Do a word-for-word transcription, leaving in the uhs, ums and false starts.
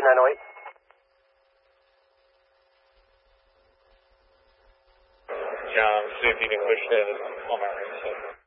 nine oh eight. John, see if you can push that on my right side.